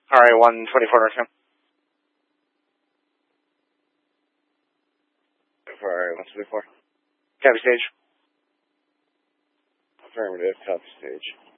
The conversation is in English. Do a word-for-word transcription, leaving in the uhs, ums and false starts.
All right, one twenty-four North Cam. All right, one twenty-four. Copy stage. Affirmative, copy stage.